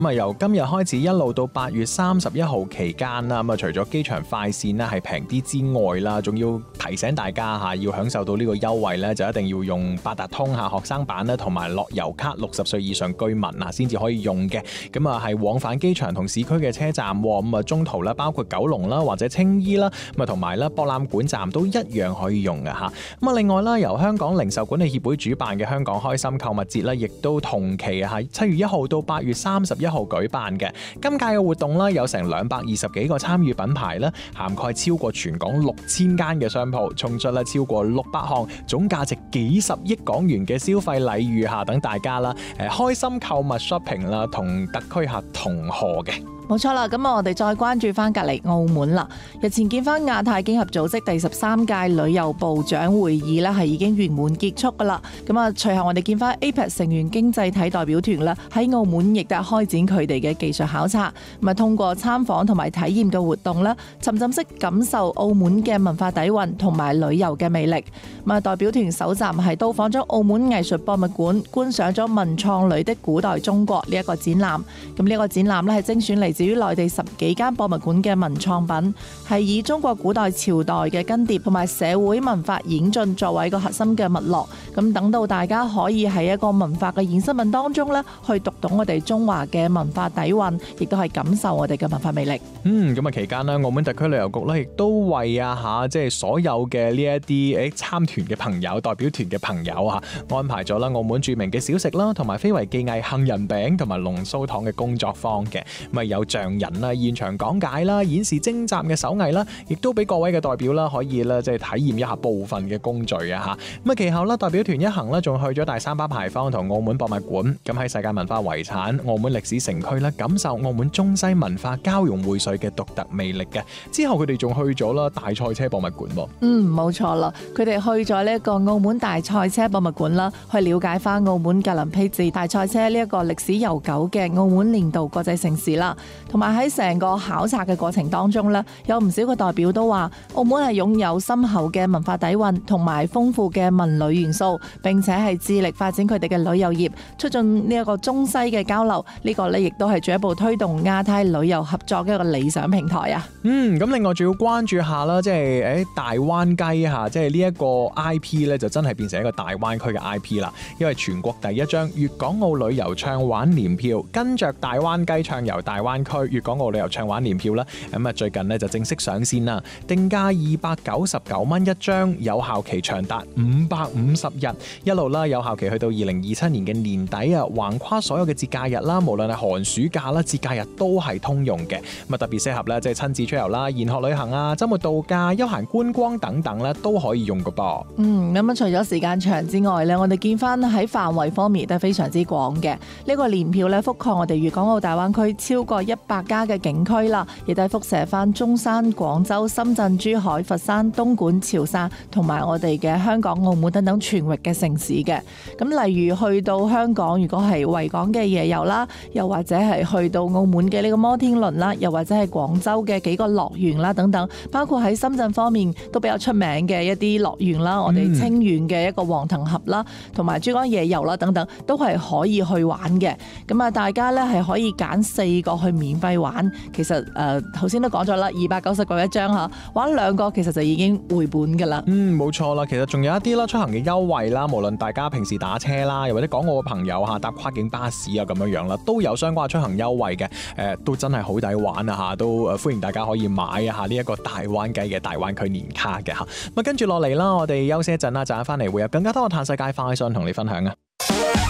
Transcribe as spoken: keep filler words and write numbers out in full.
咁啊，由今日開始一路到八月三十一號期間啦，咁啊，除咗機場快線咧係平啲之外啦，仲要提醒大家嚇，要享受到呢個優惠咧，就一定要用八達通嚇學生版咧，同埋樂悠卡六十歲以上居民啊，先至可以用嘅。咁啊，係往返機場同市區嘅車站，咁啊，中途咧包括九龍啦或者青衣啦，咁啊同埋咧博覽館站都一樣可以用嘅嚇。咁啊，另外啦，由香港零售管理協會主辦嘅香港開心購物節咧，亦都同期喺七月一號到八月三十一號舉辦嘅。今屆嘅活動啦，有成兩百二十幾個參與品牌啦，涵蓋超過全港六千間嘅商鋪，送出咧超過六百項，總價值幾十億港元嘅消費禮遇下，等大家啦誒開心購物 shopping 啦，同特區客同賀嘅。 冇錯啦，咁啊，我哋再關注翻隔離澳門啦。日前見翻亞太經合組織第十三屆旅遊部長會議咧，係已經圓滿結束噶啦。咁啊，隨後我哋見翻 A P E C 成員經濟體代表團啦，喺澳門亦都係開展佢哋嘅技術考察，咁啊，通過參訪同埋體驗嘅活動咧，沉浸式感受澳門嘅文化底蘊同埋旅遊嘅魅力。咁啊，代表團首站係到訪咗澳門藝術博物館，觀賞咗文創裏的古代中國呢一個展覽。咁呢一個展覽咧係精選嚟自於內地十幾間博物館嘅文創品，係以中國古代朝代嘅更迭同埋社會文化演進作為一個核心嘅脈絡。咁等到大家可以喺一個文化嘅衍生品當中咧，去讀懂我哋中華嘅文化底蘊，亦都係感受我哋嘅文化魅力。 嗯，咁啊期間咧，澳門特區旅遊局咧亦都為啊嚇，即係所有嘅呢一啲誒參團嘅朋友、代表團嘅朋友啊，安排咗啦澳門著名嘅小食啦，同埋非遺技藝杏仁餅同埋龍鬚糖嘅工作坊嘅，咁啊有匠人啦現場講解啦，演示精湛嘅手藝啦，亦都俾各位嘅代表啦可以啦即係體驗一下部分嘅工序啊嚇。咁啊其後啦，代表團一行啦仲去咗大三巴牌坊同澳門博物館，咁喺世界文化遺產澳門歷史城區咧，感受澳門中西文化交融匯萃嘅獨特魅力嘅。之後佢哋仲去咗啦大賽車博物館喎。 嗯，冇錯啦，佢哋去咗呢一個澳門大賽車博物館啦，去了解翻澳門格林披治大賽車呢一個歷史悠久嘅澳門年度國際盛事啦。同埋喺成個考察嘅過程當中呢，有唔少個代表都話澳門係擁有深厚嘅文化底蘊同埋豐富嘅文旅元素，並且係致力發展佢哋嘅旅遊業，促進呢一個中西嘅交流。呢、這個呢亦都係進一步推動亞太旅遊合作嘅一個理想平台啊。 嗯，咁另外仲要關注下啦，即係誒大灣雞嚇，即係呢一個 I P 咧，就真係變成一個大灣區嘅 I P 啦。因為全國第一張粵港澳旅遊暢玩年票，跟着大灣雞暢遊大灣區粵港澳旅遊暢玩年票啦，咁啊最近呢就正式上線啦，定價二百九十九蚊一張，有效期長達五百五十日，一路啦有效期去到二零二七年嘅年底啊，橫跨所有嘅節假日啦，無論係寒暑假啦、節假日都係通用嘅，咁啊特別適合咧即係親子出遊啦、研學旅行啊、週末度假、休閒觀光等等咧都可以用㗎噃。 嗯，咁啊除咗時間長之外咧，我哋見翻喺範圍方面都係非常之廣嘅。呢個年票咧覆蓋我哋粵港澳大灣區超過一百家嘅景區啦，亦都係輻射翻中山、廣州、深圳、珠海、佛山、東莞、潮汕同埋我哋嘅香港、澳門等等全域嘅城市嘅。咁例如去到香港，如果係維港嘅夜遊啦，又或者係去到澳門嘅呢個摩天輪啦，又或者係廣州嘅幾個樂園啦等等，包括喺深圳方面都比較出名嘅一啲樂園啦，我哋清遠嘅一個黃騰峽啦，同埋珠江夜遊啦等等，都係可以去玩嘅。咁啊，大家咧係可以揀四個去免費玩。其實誒頭先都講咗啦，二百九十個一張嚇，玩兩個其實就已經回本㗎啦。 嗯，冇錯啦，其實仲有一啲啦出行嘅優惠啦，無論大家平時打車啦，又或者港澳嘅朋友嚇搭跨境巴士啊咁樣樣啦，都有相關嘅出行優惠嘅。誒、呃、都真係好抵玩啊嚇，都誒歡迎大家可以買啊嚇呢一個大灣雞嘅大灣區年卡嘅嚇。咁跟住落嚟啦，我哋休息一陣啦，陣間翻嚟會有更加多嘅嘆世界快訊同你分享啊。